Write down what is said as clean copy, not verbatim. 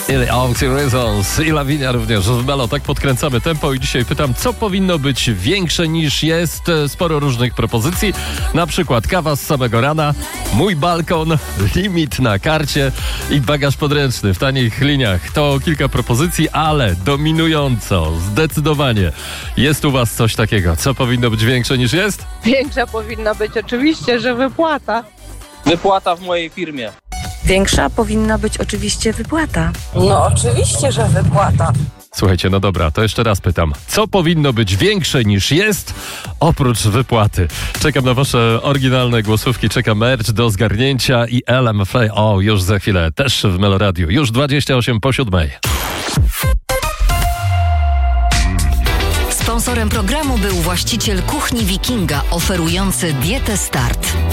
Reasons i Lavinia również w Melo. Tak podkręcamy tempo i dzisiaj pytam, co powinno być większe niż jest? Sporo różnych propozycji, na przykład kawa z samego rana, mój balkon, limit na karcie i bagaż podręczny w tanich liniach. To kilka propozycji, ale dominująco, zdecydowanie jest u was coś takiego. Co powinno być większe niż jest? Większa powinna być oczywiście, że wypłata. Wypłata w mojej firmie. Większa powinna być oczywiście wypłata. No oczywiście, że wypłata. Słuchajcie, no dobra, to jeszcze raz pytam. Co powinno być większe niż jest, oprócz wypłaty? Czekam na wasze oryginalne głosówki, czekam merch do zgarnięcia i LMF. O, już za chwilę, też w Meloradiu. Już 7:28. Sponsorem programu był właściciel kuchni Wikinga, oferujący dietę Start.